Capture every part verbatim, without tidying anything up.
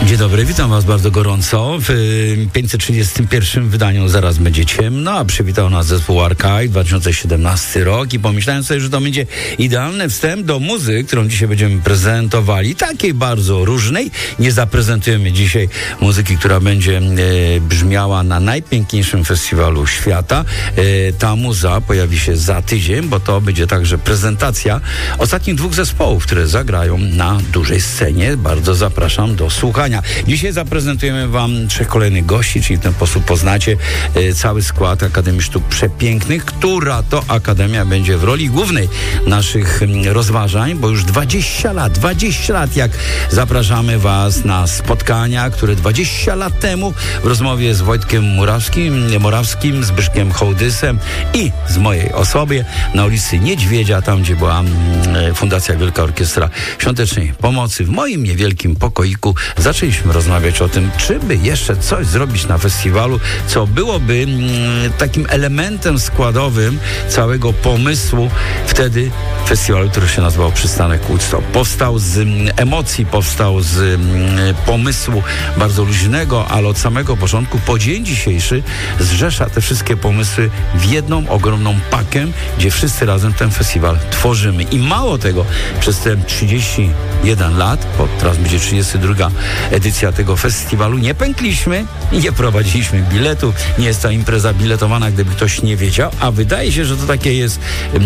Dzień dobry, witam Was bardzo gorąco. W pięćset trzydziestym pierwszym wydaniu zaraz będzie ciemno, a przywitał nas zespół Archive, dwa tysiące siedemnasty rok i pomyślałem sobie, że to będzie idealny wstęp do muzyki, którą dzisiaj będziemy prezentowali, takiej bardzo różnej. Nie zaprezentujemy dzisiaj muzyki, która będzie e, brzmiała na najpiękniejszym festiwalu świata. E, ta muza pojawi się za tydzień, bo to będzie także prezentacja ostatnich dwóch zespołów, które zagrają na dużej scenie. Bardzo zapraszam do słuchania. Dzisiaj zaprezentujemy Wam trzech kolejnych gości, czyli w ten sposób poznacie e, cały skład Akademii Sztuk Przepięknych, która to Akademia będzie w roli głównej naszych m, rozważań, bo już dwadzieścia lat, dwadzieścia lat jak zapraszamy Was na spotkania, które dwadzieścia lat temu w rozmowie z Wojtkiem Murawskim, Morawskim, Zbyszkiem Hołdysem i z mojej osobie na ulicy Niedźwiedzia, tam gdzie była m, Fundacja Wielka Orkiestra Świątecznej Pomocy, w moim niewielkim pokoiku zaczęliśmy rozmawiać o tym, czy by jeszcze coś zrobić na festiwalu, co byłoby mm, takim elementem składowym całego pomysłu wtedy festiwalu, który się nazywał Przystanek Woodstock. Powstał z mm, emocji, powstał z mm, pomysłu bardzo luźnego, ale od samego początku po dzień dzisiejszy zrzesza te wszystkie pomysły w jedną ogromną pakę, gdzie wszyscy razem ten festiwal tworzymy. I mało tego, przez te trzydzieści jeden lat, bo teraz będzie trzydziesta druga edycja tego festiwalu, nie pękliśmy i nie prowadziliśmy biletu. Nie jest to impreza biletowana, gdyby ktoś nie wiedział, a wydaje się, że to takie jest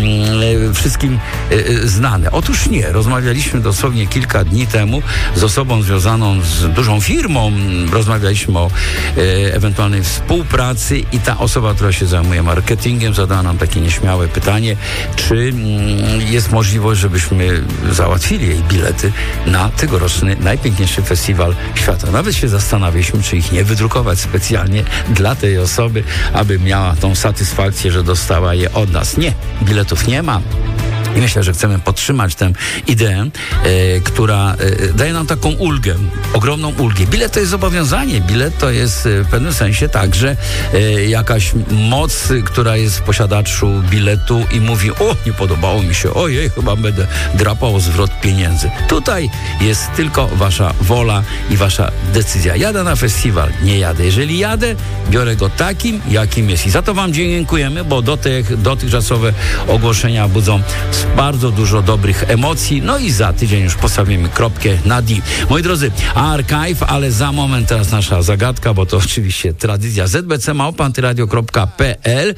mm, wszystkim y, znane. Otóż nie. Rozmawialiśmy dosłownie kilka dni temu z osobą związaną z dużą firmą. Rozmawialiśmy o y, ewentualnej współpracy i ta osoba, która się zajmuje marketingiem, zadała nam takie nieśmiałe pytanie, czy mm, jest możliwość, żebyśmy załatwili jej bilety na tegoroczny najpiękniejszy festiwal świata. Nawet się zastanawialiśmy, czy ich nie wydrukować specjalnie dla tej osoby, aby miała tą satysfakcję, że dostała je od nas. Nie, biletów nie ma. I myślę, że chcemy podtrzymać tę ideę, e, która e, daje nam taką ulgę, ogromną ulgę. Bilet to jest zobowiązanie. Bilet to jest e, w pewnym sensie także e, jakaś moc, która jest w posiadaczu biletu i mówi: o, nie podobało mi się, ojej, chyba będę drapał o zwrot pieniędzy. Tutaj jest tylko wasza wola i wasza decyzja. Jadę na festiwal, nie jadę. Jeżeli jadę, biorę go takim, jakim jest. I za to Wam dziękujemy, bo do tych, dotychczasowe ogłoszenia budzą bardzo dużo dobrych emocji. No i za tydzień już postawimy kropkę na D. Moi drodzy, Archive, ale za moment teraz nasza zagadka, bo to oczywiście tradycja. Z B C małpa antyradio kropka p l.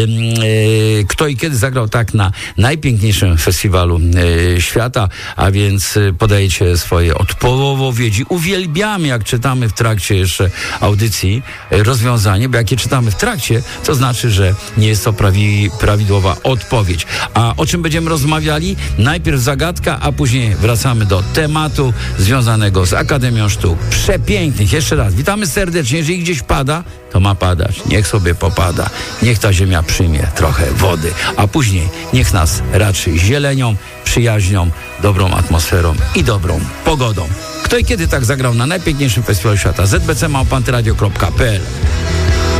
Kto i kiedy zagrał tak na najpiękniejszym festiwalu e, świata, a więc podajecie swoje odpowiedzi. Uwielbiamy, jak czytamy w trakcie jeszcze audycji e, rozwiązanie, bo jak je czytamy w trakcie, to znaczy, że nie jest to prawi, prawidłowa odpowiedź. A o czym będziemy rozmawiali? Najpierw zagadka, a później wracamy do tematu związanego z Akademią Sztuk Przepięknych. Jeszcze raz, witamy serdecznie. Jeżeli gdzieś pada, to ma padać. Niech sobie popada. Niech ta ziemia przyjmie trochę wody, a później niech nas raczy zielenią, przyjaźnią, dobrą atmosferą i dobrą pogodą. Kto i kiedy tak zagrał na najpiękniejszym festiwalu świata? Z B C małpa antyradio kropka p l.